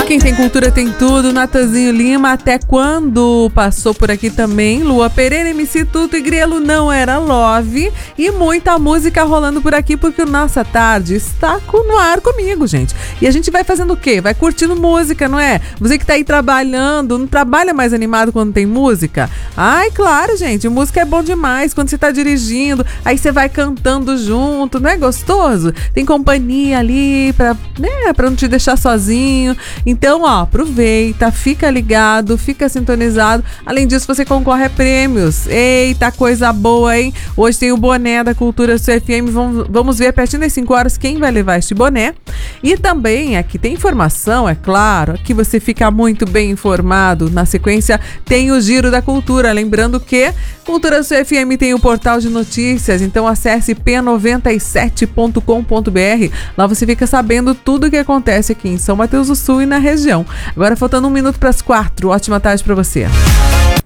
Quem tem cultura tem tudo. Natanzinho Lima, até quando passou por aqui também. Lua Pereira, MC Tuto e Grelo, não era love. E muita música rolando por aqui, porque o Nossa Tarde está no ar comigo, gente. E a gente vai fazendo o quê? Vai curtindo música, não é? Você que tá aí trabalhando, não trabalha mais animado quando tem música? Ai, claro, gente, música é bom demais. Quando você tá dirigindo, aí você vai cantando junto, não é gostoso? Tem companhia ali pra não te deixar sozinho. Então, aproveita, fica ligado, fica sintonizado. Além disso, você concorre a prêmios. Eita, coisa boa, hein? Hoje tem o boné da Cultura FM. Vamos ver pertinho das 5 horas quem vai levar este boné. E também aqui tem informação, é claro. Aqui você fica muito bem informado. Na sequência, tem o Giro da Cultura. Lembrando que Cultura FM tem o portal de notícias. Então, acesse p97.com.br. Lá você fica sabendo tudo o que acontece aqui em São Mateus do Sul e na região. Agora faltando 1 minuto para as 4. Ótima tarde para você.